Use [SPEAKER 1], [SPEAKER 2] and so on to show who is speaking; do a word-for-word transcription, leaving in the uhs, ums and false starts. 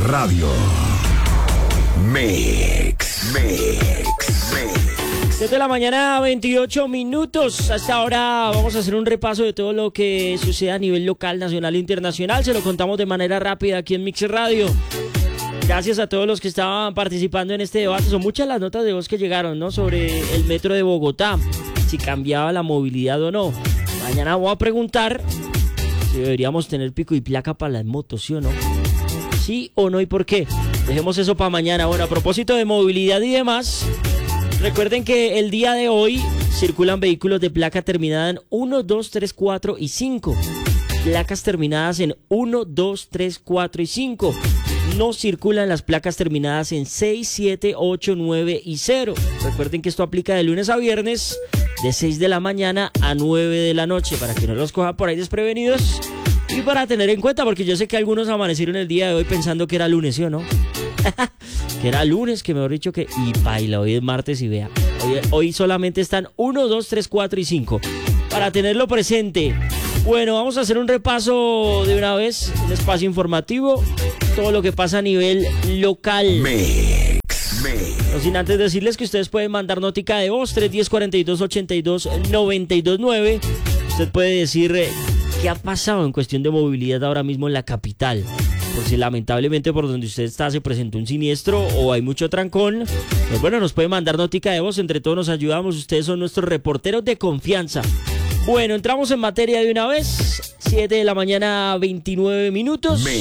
[SPEAKER 1] Radio. Mix, mix, mix.
[SPEAKER 2] siete de la mañana, veintiocho minutos. Hasta ahora vamos a hacer un repaso de todo lo que sucede a nivel local, nacional e internacional. Se lo contamos de manera rápida aquí en Mix Radio. Gracias a todos los que estaban participando en este debate. Son muchas las notas de voz que llegaron, ¿no? Sobre el metro de Bogotá, si cambiaba la movilidad o no. Mañana voy a preguntar si deberíamos tener pico y placa para las motos, ¿sí o no? ¿Sí o no y por qué? Dejemos eso para mañana. Bueno, a propósito de movilidad y demás, recuerden que el día de hoy circulan vehículos de placa terminada en uno, dos, tres, cuatro y cinco. Placas terminadas en uno, dos, tres, cuatro y cinco. No circulan las placas terminadas en seis, siete, ocho, nueve y cero. Recuerden que esto aplica de lunes a viernes, de seis de la mañana a nueve de la noche, para que no los cojan por ahí desprevenidos y para tener en cuenta, porque yo sé que algunos amanecieron el día de hoy pensando que era lunes, ¿sí o no? Que era lunes, que mejor dicho que... Y baila, hoy es martes y vea. Hoy, hoy solamente están uno, dos, tres, cuatro y cinco. Para tenerlo presente. Bueno, vamos a hacer un repaso de una vez, un espacio informativo, todo lo que pasa a nivel local.
[SPEAKER 1] Mix, mix.
[SPEAKER 2] No sin antes decirles que ustedes pueden mandar notica de voz, tres uno cero, cuatro dos, ocho dos, nueve dos nueve. Usted puede decir eh, qué ha pasado en cuestión de movilidad ahora mismo en la capital. Por si lamentablemente por donde usted está se presentó un siniestro o hay mucho trancón, pues bueno, nos puede mandar notica de voz, entre todos nos ayudamos, ustedes son nuestros reporteros de confianza. Bueno, entramos en materia de una vez, siete de la mañana, veintinueve minutos.